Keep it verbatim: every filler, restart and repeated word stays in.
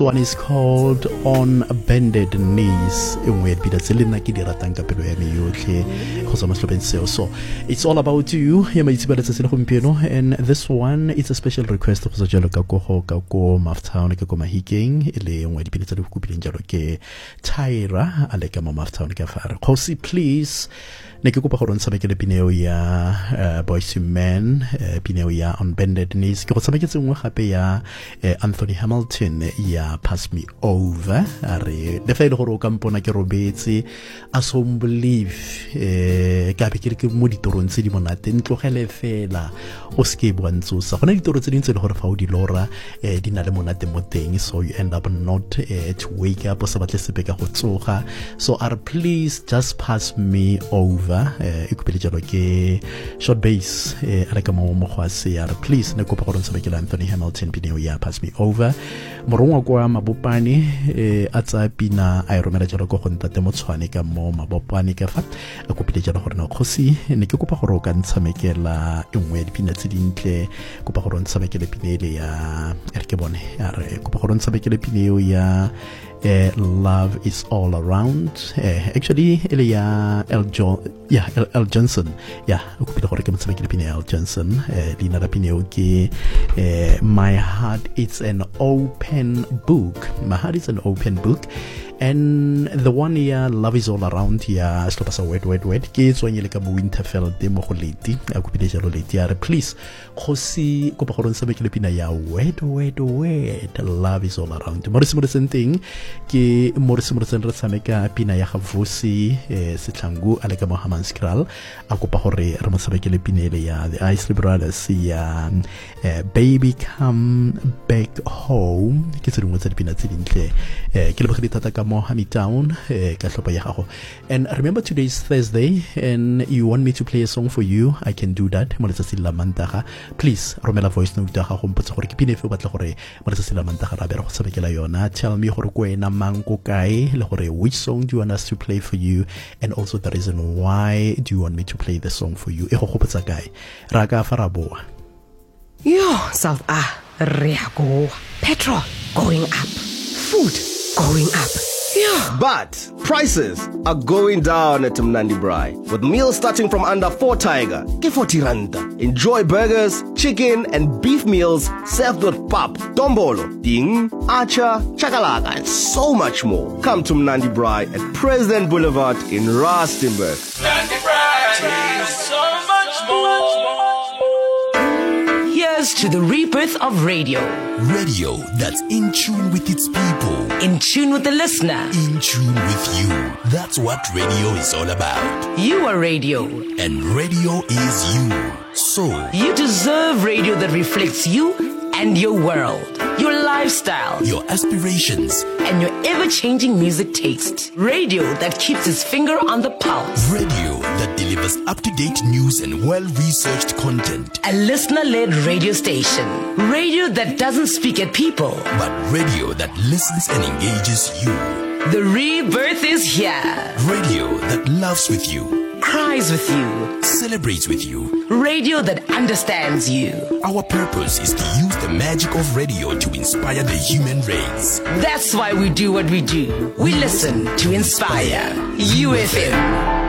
one is called On Bended Knees. So it's all about you. And this one, it's a special request. Tyra aleka mo maftown ka fare. Khosi, please ne ke kopa gore ntshamekele pineo ya uh, Boyz two Men, uh, pineo ya On Bended Knees. Ke go tshameketse nngwe gape ya uh, Anthony Hamilton ya Pass Me Over. Are le fa ile gore o ka mpona ke robetse a so believe eh ka be ke ke mo ditorong tse di monate ntlogele fela o ske bwantsosa gona ditoro tse dintse le gore fa o di lora eh di na le monate mo teng, so you end up not uh, to wake up o sa batle sepe ka go tsoga. So are please just pass me over. e kopile jalo ke short bass e ala ka mo mo gwa se ya please ne kopa go ntse ke Anthony Hamilton pineo ya Pass Me Over. Morongwa kwa mabopane e a tsa pina a romela jalo go ntate mo tshwane ka mo mabopane ka fa a kopile jalo gore na khosi ne ke kopa gore o ka ntshamekela engwe dipina tse dintle, kopa gore o ntshamekele pinele ya re ke bone ya re kopa gore o ntshamekele pineo ya Uh, Love Is All Around. Uh, actually, ele ya El Jo, yeah, El, El Johnson. Yeah, aku pilih orang kemudian sampai pilih El Johnson. Uh, di nada pilih okay. Uh, My Heart Is an Open Book. My Heart Is an Open Book. And the one here, Love Is All Around here, slow pass wait, wait, wait. Kids when you like a Winterfell demo lady, aku pilih jalo lady. Are please, khosi kopa koron sampai pilih ya wait, wait, wait. Love Is All Around. Morris Morrison thing. Ke Morris Morrison retsameka pina ya Gavosi eh, Setlangu aleka Mohammed Skral ako pa hore re motsabekele pinele ya The Isley Brothers ya eh, Baby Come Back Home ke tsengwe tsa dipina tse dintle eh, ke le bogedi tata ka Mohammed Town eh, ka hlopa ya gago. And remember today is Thursday and you want me to play a song for you, I can do that. Mo letsatsi la Mantaga please romela voice note ya gago mpotsa gore ke pina efe o batla gore mo letsatsi la Mantaga ra be re go tsabekela yona. Tell me gore ko ena mango kae le gore which song do you want us to play for you, and also the reason why do you want me to play the song for you. E go gopotsa kae ra ka fara boa yo South A re a go petrol going up, food going up. Yeah. But prices are going down at Mnandi Braai. With meals starting from under four tiger, ke forty rand. Enjoy burgers, chicken and beef meals served with pap, dombolo, ding, acha, chakalaka and so much more. Come to Mnandi Braai at President Boulevard in Rustenburg. Mnandi Braai, so much more. Here's to the rebirth of radio. Radio that's in tune with its people. In tune with the listener. In tune with you. That's what radio is all about. You are radio. And radio is you. So, you deserve radio that reflects you and your world, your lifestyle, your aspirations, and your ever-changing music taste. Radio that keeps its finger on the pulse. Radio that delivers up-to-date news and well-researched content. A listener-led radio station. Radio that doesn't speak at people, but radio that listens and engages you. The rebirth is here. Radio that loves with you, cries with you, celebrates with you. Radio that understands you. Our purpose is to use the magic of radio to inspire the human race. That's why we do what we do. We listen to inspire. U F M.